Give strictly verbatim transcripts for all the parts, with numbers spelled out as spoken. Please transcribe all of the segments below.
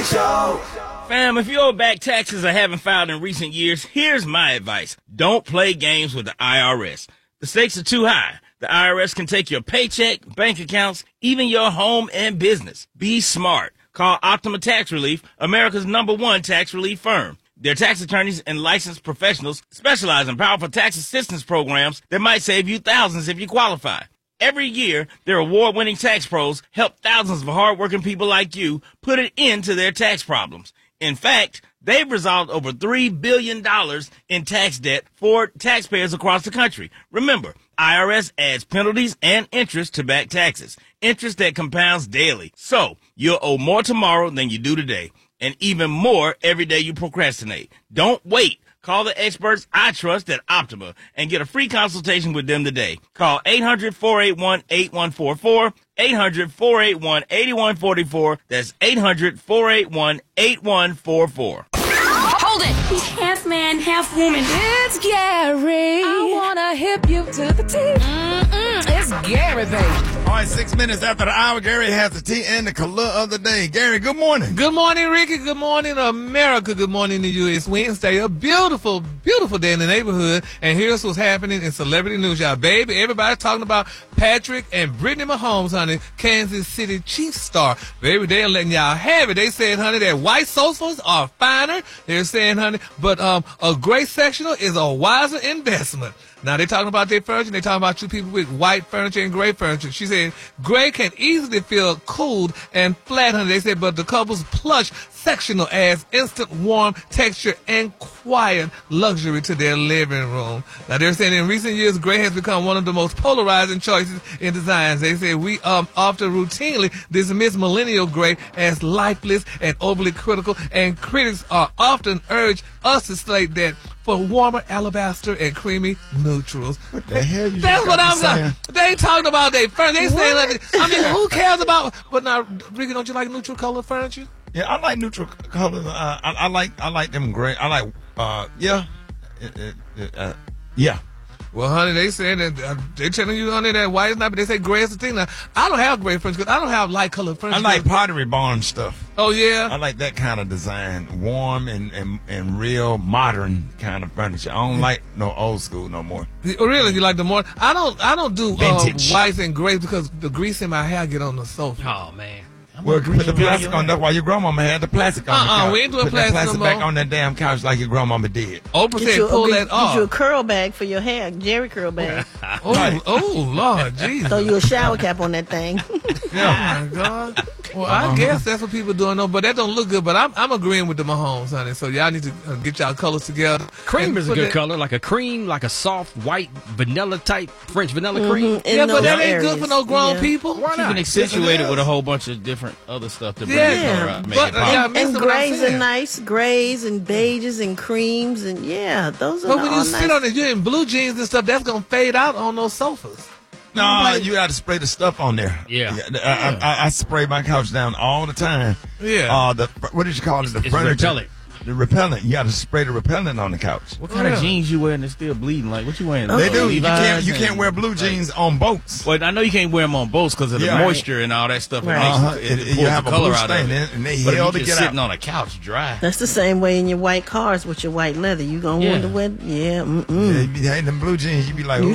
Show. Fam, if you owe back taxes or haven't filed in recent years, here's my advice. Don't play games with the I R S. The stakes are too high. The I R S can take your paycheck, bank accounts, even your home and business. Be smart. Call Optima Tax Relief, America's number one tax relief firm. Their tax attorneys and licensed professionals specialize in powerful tax assistance programs that might save you thousands if you qualify. Every year, their award-winning tax pros help thousands of hardworking people like you put an end to their tax problems. In fact, they've resolved over three billion dollars in tax debt for taxpayers across the country. Remember, I R S adds penalties and interest to back taxes, interest that compounds daily. So, you'll owe more tomorrow than you do today, and even more every day you procrastinate. Don't wait. Call the experts I trust at Optima and get a free consultation with them today. Call eight hundred, four eight one, eight one four four, eight hundred, four eight one, eight one four four. That's eight hundred, four eight one, eight one four four. Hold it! He's half man, half woman. It's Gary. I wanna hip you to the teeth. Mm-mm, it's Gary, baby. All right, six minutes after the hour, Gary has the tea and the color of the day. Gary, good morning. Good morning, Ricky. Good morning, America. Good morning to you. It's Wednesday, a beautiful, beautiful day in the neighborhood. And here's what's happening in celebrity news, y'all. Baby, everybody's talking about Patrick and Brittany Mahomes, honey, Kansas City Chiefs star. Baby, they're letting y'all have it. They said, honey, that white sofas are finer. They're saying, honey, but um, a gray sectional is a wiser investment. Now, they're talking about their furniture. They're talking about two people with white furniture and gray furniture. She said, gray can easily feel cooled and flat, honey. They said, but the couple's plush sectional adds instant warm texture and quiet luxury to their living room. Now, they're saying in recent years, gray has become one of the most polarizing choices in designs. They say we um, often routinely dismiss millennial gray as lifeless and overly critical, and critics are often urge us to slate that for warmer alabaster and creamy neutrals. What the hell you That's what I'm saying? saying. They ain't talking about their furniture. They saying like, I mean, who cares about? But now, Ricky, don't you like neutral color furniture? Yeah, I like neutral colors. Uh, I, I like I like them gray. I like uh yeah, uh, uh, uh, yeah. Well, honey, they saying that uh, they telling you, honey, that white is not, but they say gray is the thing. Now, I don't have gray furniture because I don't have light colored furniture. I like Pottery Barn stuff. Oh yeah, I like that kind of design, warm and, and, and real modern kind of furniture. I don't like no old school no more. Oh, really? You like the more? I don't. I don't do uh, Vintage. whites and grays because the grease in my hair get on the sofa. Oh, man. Well, put the plastic on. That's why your grandmama had the plastic on. Uh-uh, the couch. we ain't doing put plastic that plastic no back more. on that damn couch like your grandmama did. Oprah Get said, you, pull get, that off. get you a curl bag for your hair, Jerry curl bag. Oh, oh, Lord, Jesus. Throw you a shower cap on that thing. Oh, my God. Well, I guess that's what people doing, though, but that don't look good. But I'm I'm agreeing with the Mahomes, honey. So y'all need to uh, get y'all colors together. Cream And is a put good that- color, like a cream, like a soft white vanilla type French vanilla cream. Mhm, in Yeah, but those that ain't areas. good for no grown Yeah. people. Why You not? can accentuate it with a whole bunch of different other stuff to bring Yeah, it color out, make but, it uh, pop. yeah, And, missing and what I'm grays saying. are nice. Grays and beiges and creams and yeah, those are But when all you nice. sit on it, you're in blue jeans and stuff, that's going to fade out on those sofas. No, you got to spray the stuff on there. Yeah. I, I, I spray my couch down all the time. Yeah. Uh, the what did you call it? The It's furniture. repellent. The repellent. You got to spray the repellent on the couch. What kind Yeah. of jeans you wearing that's still bleeding? Like, what you wearing? They Uh, do. You Levi's can't. You and- can't wear blue jeans on boats. Well, I know you can't wear them on boats because of the Yeah. moisture and all that stuff. It Right. makes- Uh-huh. it, It- it you pulls have the a color blue out of stain it. in it, and they But if held you to just get sitting out. on a couch dry. That's the same way in your white cars with your white leather. You gonna Yeah. wonder what? Yeah. Mm-mm. Yeah, you be hating them blue jeans. You be like, ooh.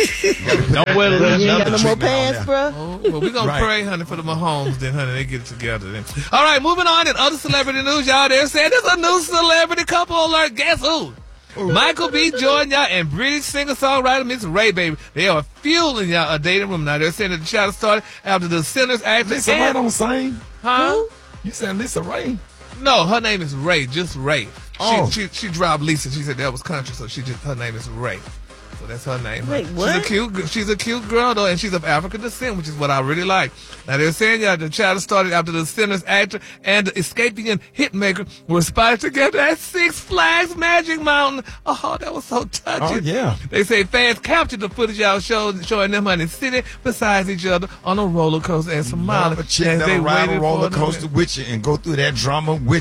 Don't wear the You ain't Another got no more treatment on pants, there. bro. Oh, well, we're going Right. to pray, honey, for the Mahomes, then, honey, they get it together. Then. All right, moving on in other celebrity news, y'all. They're saying there's a new celebrity couple alert. Guess who? Michael B. Jordan, y'all, and British singer-songwriter Miss Ray, baby. They are fueling y'all a dating room now. They're saying that the child started after the Sinners actor. Lisa Ray don't sing. Huh? You said Lisa Ray? No, her name is Ray, just Ray. She, Oh. she she dropped Lisa. She said that was country, so she just her name is Ray. So that's her name. Wait, She's what? a cute she's a cute girl though, and she's of African descent, which is what I really like. Now they're saying that the child started after the Sinners actor and the escaping hitmaker were spotted together at Six Flags Magic Mountain. Oh, that was so touching. Oh, yeah. They say fans captured the footage y'all showed showing them honey sitting beside each other on a roller coaster and smiling Love a chick as they that'll ride a waited roller for the- coaster with you and go through that drama with you.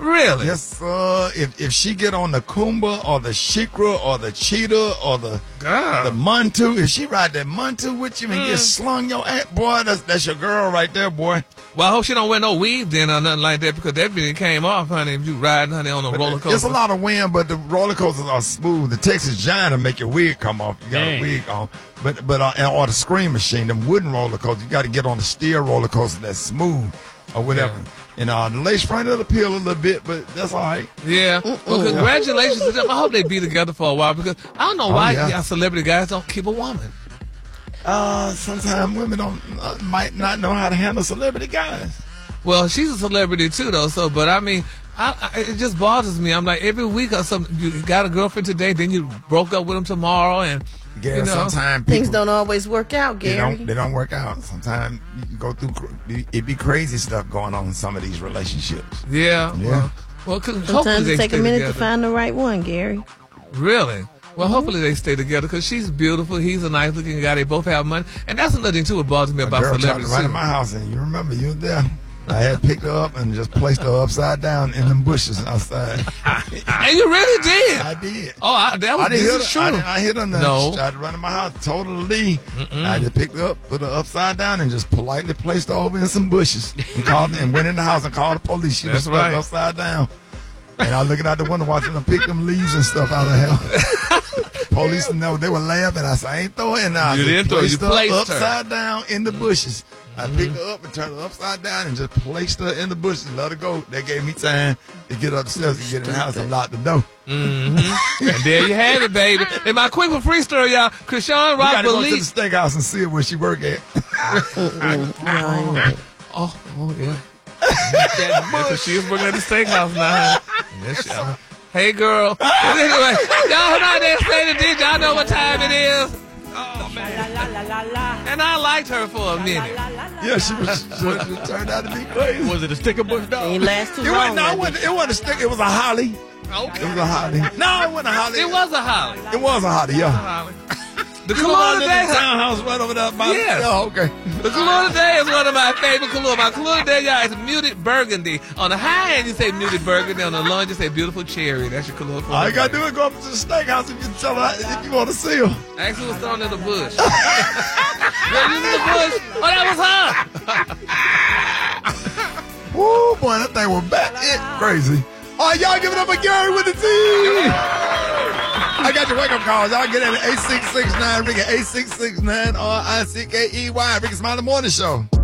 Really? Yes, uh, if if she get on the Kumba or the Shikra or the Cheetah or the God. the Muntu, if she ride that Muntu with you and Mm. get slung your ass, boy, that's that's your girl right there, boy. Well, I hope she don't wear no weave then or nothing like that because that really came off, honey. If you riding, honey, on a roller coaster. It's a lot of wind, but the roller coasters are smooth. The Texas Giant will make your wig come off. You got Dang. a wig on, but but uh, or the Scream Machine, them wooden roller coasters. You got to get on the steel roller coaster that's smooth or whatever. Yeah. And uh, the lace front will appeal a little bit, but that's all right. Yeah. Well, congratulations to them. I hope they be together for a while because I don't know Oh, why yeah. y'all celebrity guys don't keep a woman. Uh, sometimes women don't uh, might not know how to handle celebrity guys. Well, she's a celebrity too, though. So, but I mean, I, I, it just bothers me. I'm like every week or something. You got a girlfriend today, then you broke up with him tomorrow, and Yeah, you know, sometimes Things people, don't always work out, they Gary. don't they don't work out. Sometimes you go through cr- it be crazy stuff going on in some of these relationships. yeah, Yeah. Well, well, could- hopefully Sometimes they it take a stay minute together. to find the right one, Gary. Really? Well, hopefully they stay together because she's beautiful. He's a nice looking guy. They both have money, and that's another thing too. What bothers me A about girl tried to celebrities. run too. in my house, and you remember you were there. I had picked her up and just placed her upside down in them bushes outside. And you really did. I did. Oh, I, that was I didn't this hit is her. I, true. didn't, I hit her. No. She tried to run in my house, totally. I just picked her up, put her upside down, and just politely placed her over in some bushes. And called and went in the house and called the police. She That's was stuck right. upside down. And I was looking out the window watching them pick them leaves and stuff out of hell. Police, no, they were laughing. I said, I ain't throwing it now. I You just didn't throw it. You placed her placed her. upside down in the bushes. I picked her up and turned her upside down and just placed her in the bushes and let her go. That gave me time to get upstairs and get in the house and lock the door. And there you have it, baby. And my quick and free story, y'all. Krishan We Rock gotta go to the believes. steakhouse and see where she work at. Oh, oh yeah. Because she is working at the steakhouse now. Yes, she, uh, hey, girl. But anyway, y'all not there saying it. Y'all know what time it is. Oh, man. And I liked her for a minute. Yeah, she was. She, it turned out to be crazy. Was it a sticker bush dog? Ain't last too It long. wasn't. No, I it wasn't, it wasn't a stick. It was a holly. Okay. It was a holly. No, it wasn't a holly. It was a holly. It was a holly. Yeah. Holly. The You know Kahlua the today. townhouse right over there. By Yes. Oh, okay. The Kahlua today is one of my favorite Kahlua. My Kahlua today, y'all, is muted burgundy. On the high end, you say muted burgundy. On the low end, you say beautiful cherry. That's your Kahlua. All you gotta do is go up to the steakhouse if you tell her if you want to see her. Actually, was thrown in the bush. Girl, you in the bush? Oh, that was her. Woo, boy, that thing was back. It crazy. All right, y'all give it up for Gary with the team. I got your wake up calls. Y'all get at eight six six nine Ricky, eight six six nine R I C K E Y. Ricky Smiley Morning Show.